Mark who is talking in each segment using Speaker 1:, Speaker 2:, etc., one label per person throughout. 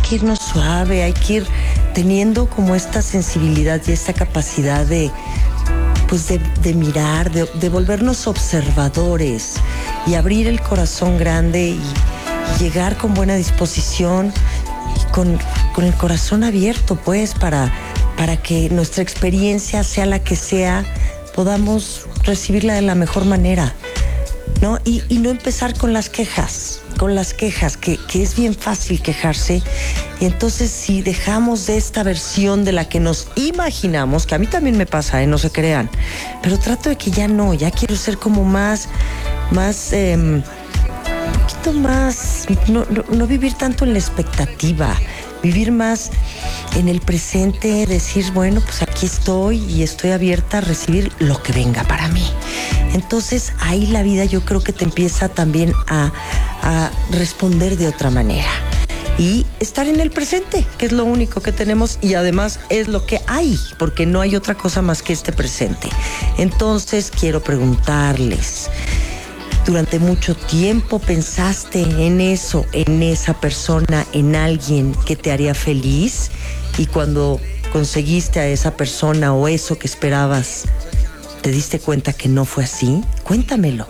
Speaker 1: que irnos suave, hay que ir teniendo como esta sensibilidad y esta capacidad de mirar, de volvernos observadores y abrir el corazón grande y llegar con buena disposición, con el corazón abierto, pues, para que nuestra experiencia, sea la que sea, podamos recibirla de la mejor manera, ¿no? Y no empezar con las quejas, que es bien fácil quejarse. Y entonces, si dejamos de esta versión de la que nos imaginamos, que a mí también me pasa, no se crean, pero trato de que ya quiero ser como más, un poquito más, no vivir tanto en la expectativa, vivir más en el presente, decir, bueno, pues aquí estoy y estoy abierta a recibir lo que venga para mí. Entonces, ahí la vida yo creo que te empieza también a responder de otra manera. Y estar en el presente, que es lo único que tenemos y además es lo que hay, porque no hay otra cosa más que este presente. Entonces, quiero preguntarles, ¿durante mucho tiempo pensaste en eso, en esa persona, en alguien que te haría feliz? Y cuando conseguiste a esa persona o eso que esperabas, ¿te diste cuenta que no fue así? Cuéntamelo.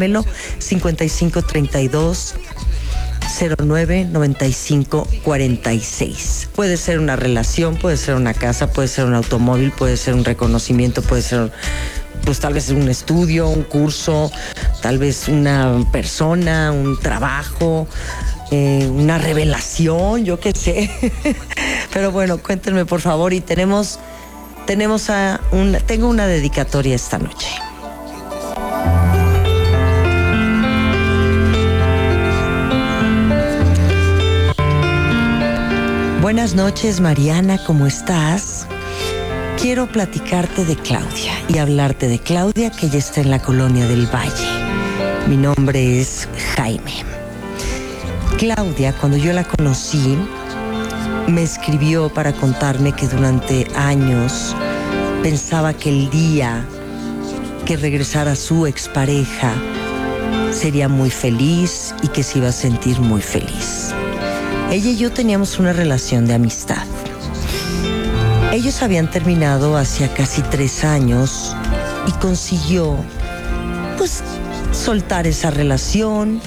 Speaker 1: 5532-099546. Puede ser una relación, puede ser una casa, puede ser un automóvil, puede ser un reconocimiento, puede ser, pues, tal vez un estudio, un curso, tal vez una persona, un trabajo, una revelación, yo qué sé. Pero bueno, cuéntenme por favor. Y tengo una dedicatoria esta noche. Buenas noches, Mariana, ¿cómo estás? Quiero platicarte de Claudia y hablarte de Claudia, que ya está en la Colonia del Valle. Mi nombre es Jaime. Claudia, cuando yo la conocí, me escribió para contarme que durante años pensaba que el día que regresara su expareja sería muy feliz y que se iba a sentir muy feliz. Ella y yo teníamos una relación de amistad. Ellos habían terminado hacía casi 3 años y consiguió, pues, soltar esa relación,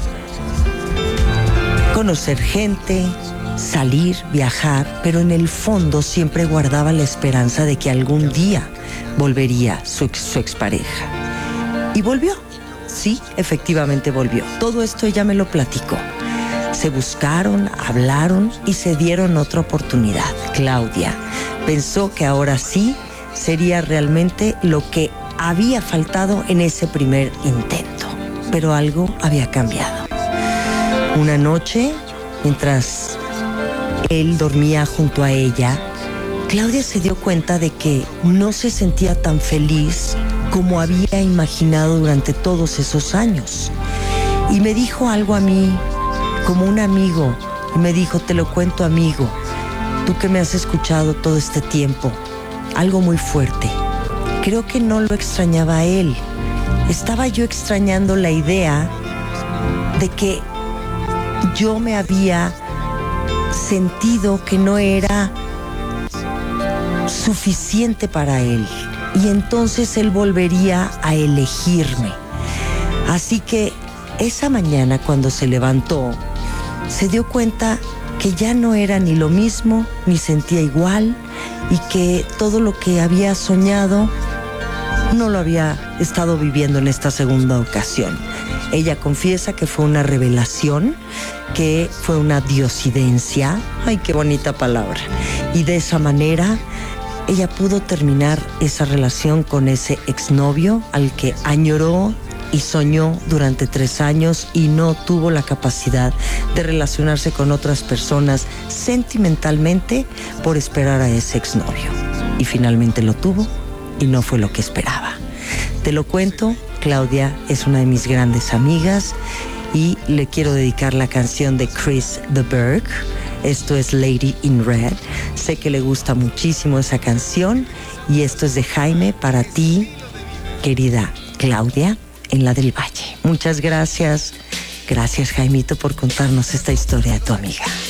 Speaker 1: conocer gente, salir, viajar, pero en el fondo siempre guardaba la esperanza de que algún día volvería su expareja. Y volvió. Sí, efectivamente volvió. Todo esto ella me lo platicó. Se buscaron, hablaron y se dieron otra oportunidad. Claudia pensó que ahora sí sería realmente lo que había faltado en ese primer intento. Pero algo había cambiado. Una noche, mientras él dormía junto a ella, Claudia se dio cuenta de que no se sentía tan feliz como había imaginado durante todos esos años. Y me dijo algo a mí, como un amigo, y me dijo: te lo cuento, amigo, tú que me has escuchado todo este tiempo, algo muy fuerte. Creo que no lo extrañaba a él. Estaba yo extrañando la idea de que yo me había sentido que no era suficiente para él, y entonces él volvería a elegirme. Así que esa mañana, cuando se levantó, se dio cuenta que ya no era ni lo mismo, ni sentía igual, y que todo lo que había soñado no lo había estado viviendo en esta segunda ocasión. Ella confiesa que fue una revelación, que fue una diosidencia. Ay, qué bonita palabra. Y de esa manera ella pudo terminar esa relación con ese exnovio al que añoró y soñó durante 3 años, y no tuvo la capacidad de relacionarse con otras personas sentimentalmente por esperar a ese exnovio. Y finalmente lo tuvo y no fue lo que esperaba. Te lo cuento, Claudia es una de mis grandes amigas y le quiero dedicar la canción de Chris de Burgh. Esto es Lady in Red. Sé que le gusta muchísimo esa canción, y esto es de Jaime para ti, querida Claudia, en la del Valle. Muchas gracias. Gracias, Jaimito, por contarnos esta historia de tu amiga.